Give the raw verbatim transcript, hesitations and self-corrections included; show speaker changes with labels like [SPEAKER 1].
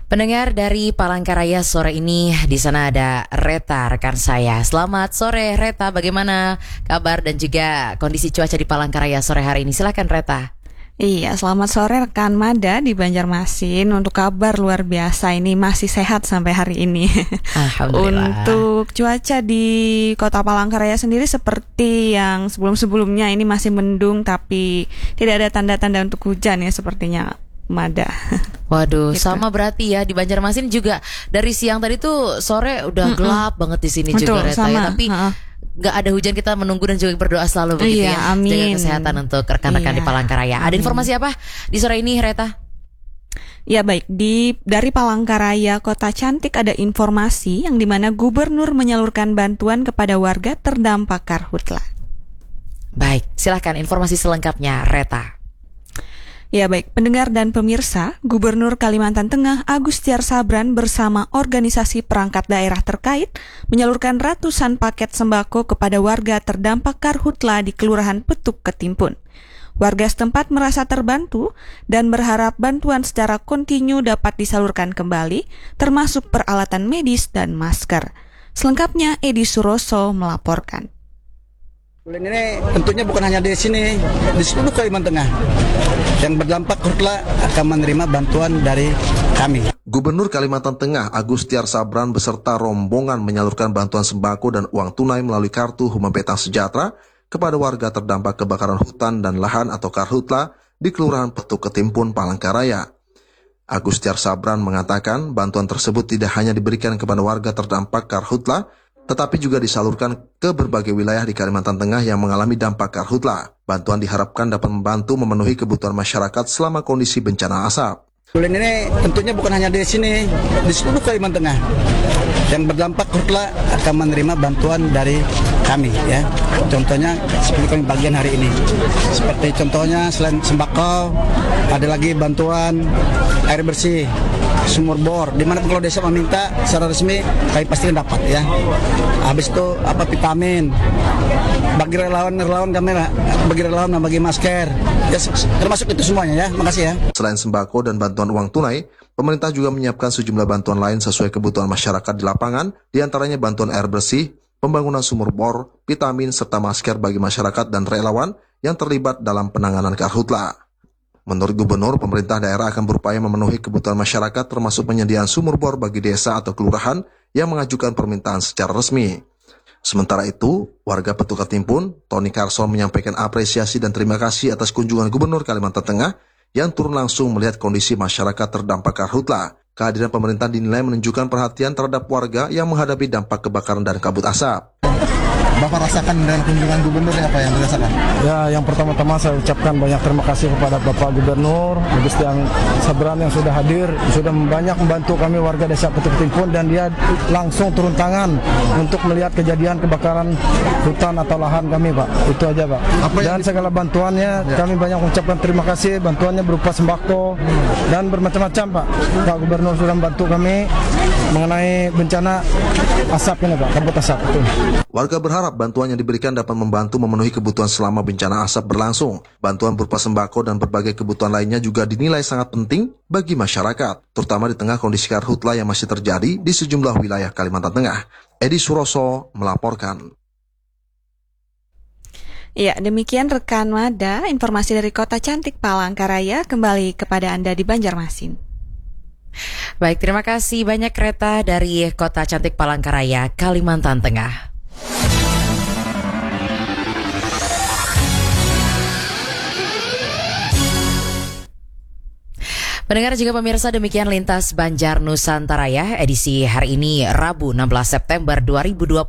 [SPEAKER 1] Pendengar dari Palangkaraya sore ini, di sana ada Reta rekan saya. Selamat sore Reta, bagaimana kabar dan juga kondisi cuaca di Palangkaraya sore hari ini? Silakan Reta.
[SPEAKER 2] Iya, selamat sore rekan Mada di Banjarmasin. Untuk kabar luar biasa, ini masih sehat sampai hari ini.
[SPEAKER 1] Alhamdulillah.
[SPEAKER 2] Untuk cuaca di Kota Palangkaraya sendiri seperti yang sebelum-sebelumnya, ini masih mendung tapi tidak ada tanda-tanda untuk hujan ya sepertinya Mada.
[SPEAKER 1] Waduh,
[SPEAKER 2] Gitu.
[SPEAKER 1] sama berarti ya di Banjarmasin juga dari siang tadi tuh sore udah
[SPEAKER 2] Mm-mm.
[SPEAKER 1] gelap banget di sini
[SPEAKER 2] Betul,
[SPEAKER 1] juga Reta
[SPEAKER 2] sama.
[SPEAKER 1] ya. Tapi
[SPEAKER 2] Ha-ha.
[SPEAKER 1] nggak ada hujan, kita menunggu dan juga berdoa selalu begitu
[SPEAKER 2] Iya,
[SPEAKER 1] ya.
[SPEAKER 2] amin.
[SPEAKER 1] Jaga kesehatan untuk rekan-rekan
[SPEAKER 2] Iya,
[SPEAKER 1] di Palangkaraya. Ada
[SPEAKER 2] amin.
[SPEAKER 1] informasi apa di sore ini Reta?
[SPEAKER 2] Ya baik, di dari Palangkaraya Kota Cantik ada informasi yang dimana gubernur menyalurkan bantuan kepada warga terdampak karhutla.
[SPEAKER 1] Baik, silahkan informasi selengkapnya Reta.
[SPEAKER 2] Ya baik, pendengar dan pemirsa, Gubernur Kalimantan Tengah Agustiar Sabran bersama organisasi perangkat daerah terkait menyalurkan ratusan paket sembako kepada warga terdampak karhutla di Kelurahan Petuk Ketimpun. Warga setempat merasa terbantu dan berharap bantuan secara kontinu dapat disalurkan kembali, termasuk peralatan medis dan masker. Selengkapnya Edi Suroso melaporkan.
[SPEAKER 3] Ini tentunya bukan hanya di sini, di seluruh Kalimantan Tengah yang berdampak karhutla akan menerima bantuan dari kami.
[SPEAKER 4] Gubernur Kalimantan Tengah Agustiar Sabran beserta rombongan menyalurkan bantuan sembako dan uang tunai melalui kartu Huma Petang Sejahtera kepada warga terdampak kebakaran hutan dan lahan atau karhutla di Kelurahan Petuk Ketimpun, Palangkaraya. Agustiar Sabran mengatakan bantuan tersebut tidak hanya diberikan kepada warga terdampak karhutla, tetapi juga disalurkan ke berbagai wilayah di Kalimantan Tengah yang mengalami dampak karhutla. Bantuan diharapkan dapat membantu memenuhi kebutuhan masyarakat selama kondisi bencana asap.
[SPEAKER 3] Ini tentunya bukan hanya di sini, di seluruh Kalimantan Tengah yang berdampak karhutla akan menerima bantuan dari kami ya. Contohnya seperti kami bagian hari ini. Seperti contohnya selain sembako, ada lagi bantuan air bersih, sumur bor, di mana kalau desa meminta secara resmi kami pasti dapat ya. Habis itu apa vitamin, bagi relawan-relawan kami lah, bagi relawan dan bagi masker, ya termasuk itu semuanya ya. Makasih ya.
[SPEAKER 4] Selain sembako dan bantuan uang tunai, pemerintah juga menyiapkan sejumlah bantuan lain sesuai kebutuhan masyarakat di lapangan, diantaranya bantuan air bersih, pembangunan sumur bor, vitamin, serta masker bagi masyarakat dan relawan yang terlibat dalam penanganan karhutla. Menurut Gubernur, pemerintah daerah akan berupaya memenuhi kebutuhan masyarakat termasuk penyediaan sumur bor bagi desa atau kelurahan yang mengajukan permintaan secara resmi. Sementara itu, warga Petuk Ketimpun, Tony Carson menyampaikan apresiasi dan terima kasih atas kunjungan Gubernur Kalimantan Tengah yang turun langsung melihat kondisi masyarakat terdampak karhutla. Kehadiran pemerintah dinilai menunjukkan perhatian terhadap warga yang menghadapi dampak kebakaran dan kabut asap.
[SPEAKER 5] Bapak rasakan dengan kunjungan gubernur apa yang dirasakan?
[SPEAKER 6] Ya, yang pertama-tama saya ucapkan banyak terima kasih kepada Bapak Gubernur Agustiar Sabran yang sudah hadir, sudah banyak membantu kami warga desa Petuk Ketimpun, dan dia langsung turun tangan untuk melihat kejadian kebakaran hutan atau lahan kami, Pak. Itu aja, Pak.
[SPEAKER 5] Apa
[SPEAKER 6] dan
[SPEAKER 5] di...
[SPEAKER 6] segala bantuannya ya. Kami banyak mengucapkan terima kasih. Bantuannya berupa sembako hmm. dan bermacam-macam, Pak. Pak Gubernur sudah membantu kami mengenai bencana asap ini, Pak, kabut asap. Itu.
[SPEAKER 4] Warga berharap bantuan yang diberikan dapat membantu memenuhi kebutuhan selama bencana asap berlangsung. Bantuan berupa sembako dan berbagai kebutuhan lainnya juga dinilai sangat penting bagi masyarakat, terutama di tengah kondisi karhutla yang masih terjadi di sejumlah wilayah Kalimantan Tengah. Edi Suroso melaporkan.
[SPEAKER 2] Ya, demikian rekan Mada, informasi dari Kota Cantik Palangkaraya, kembali kepada Anda di Banjarmasin.
[SPEAKER 1] Baik, terima kasih banyak Reta dari Kota Cantik Palangkaraya, Kalimantan Tengah. Pendengar juga pemirsa, demikian Lintas Banjar Nusantara ya, edisi hari ini Rabu enam belas September dua ribu dua puluh.